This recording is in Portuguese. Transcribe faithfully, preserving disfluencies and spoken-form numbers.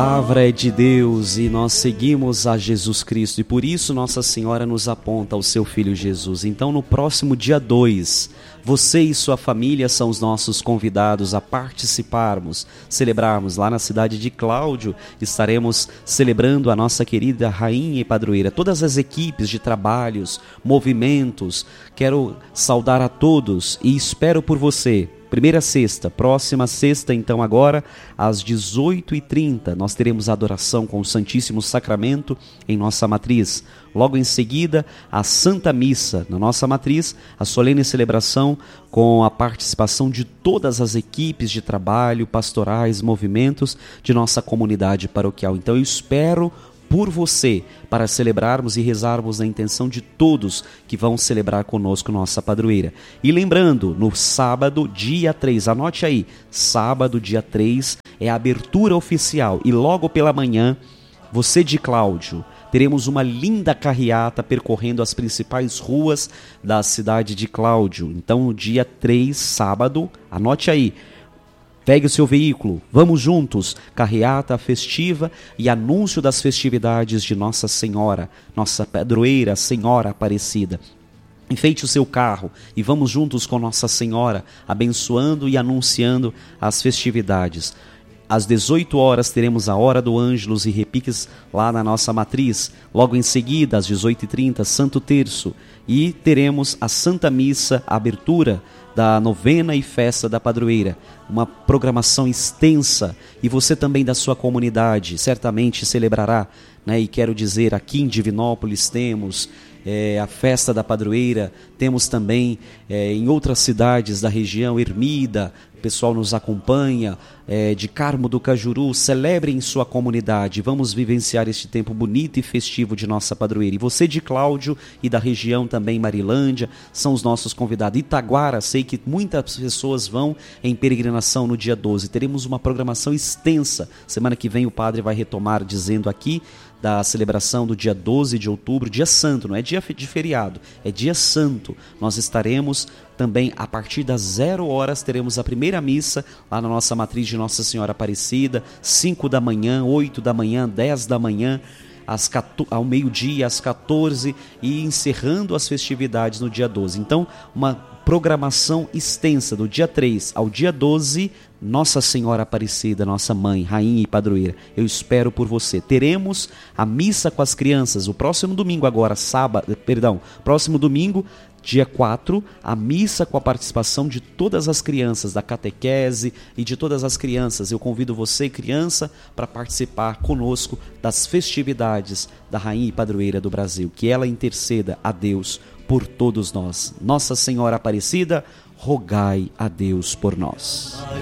A palavra é de Deus e nós seguimos a Jesus Cristo e por isso Nossa Senhora nos aponta ao seu Filho Jesus. Então no próximo dia dois, você e sua família são os nossos convidados a participarmos, celebrarmos lá na cidade de Cláudio. Estaremos celebrando a nossa querida Rainha e Padroeira, todas as equipes de trabalhos, movimentos. Quero saudar a todos e espero por você. Primeira sexta, próxima sexta, então agora, às dezoito e trinta, nós teremos a adoração com o Santíssimo Sacramento em nossa matriz. Logo em seguida, a Santa Missa na nossa matriz, a solene celebração com a participação de todas as equipes de trabalho, pastorais, movimentos de nossa comunidade paroquial. Então eu espero por você, para celebrarmos e rezarmos na intenção de todos que vão celebrar conosco nossa padroeira. E lembrando, no sábado, dia três, anote aí, sábado, dia três, é a abertura oficial. E logo pela manhã, você de Cláudio, teremos uma linda carreata percorrendo as principais ruas da cidade de Cláudio. Então, no dia três, sábado, anote aí, pegue o seu veículo, vamos juntos, carreata festiva e anúncio das festividades de Nossa Senhora, nossa padroeira, Senhora Aparecida. Enfeite o seu carro e vamos juntos com Nossa Senhora, abençoando e anunciando as festividades. Às dezoito horas teremos a Hora do Ângelus e Repiques lá na nossa matriz. Logo em seguida, às dezoito e trinta, Santo Terço. E teremos a Santa Missa, a abertura da novena e festa da padroeira. Uma programação extensa e você também da sua comunidade certamente celebrará, né? E quero dizer, aqui em Divinópolis temos é, a festa da padroeira, temos também é, em outras cidades da região, Ermida, o pessoal nos acompanha, é, de Carmo do Cajuru, celebre em sua comunidade, vamos vivenciar este tempo bonito e festivo de nossa padroeira. E você de Cláudio e da região também, Marilândia, são os nossos convidados. Itaguara, sei que muitas pessoas vão em peregrinação no dia doze, teremos uma programação extensa, semana que vem o padre vai retomar dizendo aqui, da celebração do dia doze de outubro, dia santo, não é dia de feriado, é dia santo. Nós estaremos também, a partir das zero horas, teremos a primeira missa lá na nossa matriz de Nossa Senhora Aparecida, cinco da manhã, oito da manhã, dez da manhã, às, ao meio-dia, às quatorze, e encerrando as festividades no dia doze. Então, uma programação extensa do dia três ao dia doze, Nossa Senhora Aparecida, nossa mãe, rainha e padroeira. Eu espero por você. Teremos a missa com as crianças o próximo domingo agora, sábado, perdão, próximo domingo, dia quatro, a missa com a participação de todas as crianças da catequese e de todas as crianças. Eu convido você, criança, para participar conosco das festividades da rainha e padroeira do Brasil. Que ela interceda a Deus por todos nós. Nossa Senhora Aparecida, rogai a Deus por nós.